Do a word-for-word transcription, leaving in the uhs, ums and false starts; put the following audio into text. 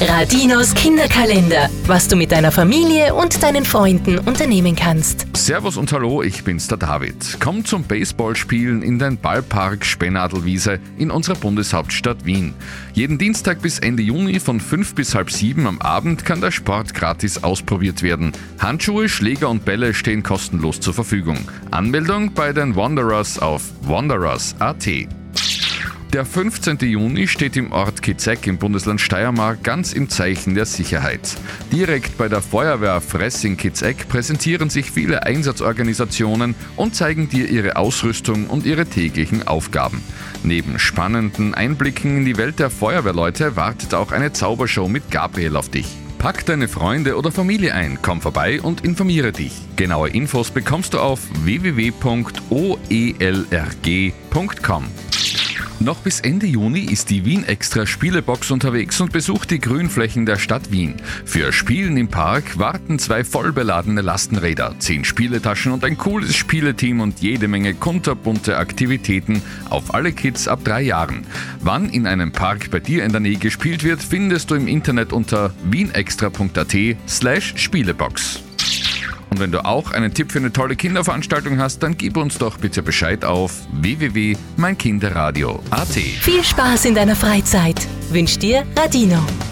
Radinos Kinderkalender, was du mit deiner Familie und deinen Freunden unternehmen kannst. Servus und hallo, ich bin's, der David. Komm zum Baseballspielen in den Ballpark Spennadelwiese in unserer Bundeshauptstadt Wien. Jeden Dienstag bis Ende Juni von fünf bis halb sieben am Abend kann der Sport gratis ausprobiert werden. Handschuhe, Schläger und Bälle stehen kostenlos zur Verfügung. Anmeldung bei den Wanderers auf wanderers punkt at. Der fünfzehnten Juni steht im Ort Kitzek im Bundesland Steiermark ganz im Zeichen der Sicherheit. Direkt bei der Feuerwehr Fress in Kitzek präsentieren sich viele Einsatzorganisationen und zeigen dir ihre Ausrüstung und ihre täglichen Aufgaben. Neben spannenden Einblicken in die Welt der Feuerwehrleute wartet auch eine Zaubershow mit Gabriel auf dich. Pack deine Freunde oder Familie ein, komm vorbei und informiere dich. Genaue Infos bekommst du auf w w w punkt o e l r g punkt com. Noch bis Ende Juni ist die Wien Extra Spielebox unterwegs und besucht die Grünflächen der Stadt Wien. Für Spielen im Park warten zwei vollbeladene Lastenräder, zehn Spieletaschen und ein cooles Spieleteam und jede Menge kunterbunte Aktivitäten auf alle Kids ab drei Jahren. Wann in einem Park bei dir in der Nähe gespielt wird, findest du im Internet unter wienextra punkt at slash Spielebox. Und wenn du auch einen Tipp für eine tolle Kinderveranstaltung hast, dann gib uns doch bitte Bescheid auf w w w punkt mein kinderradio punkt at. Viel Spaß in deiner Freizeit, wünscht dir Radino.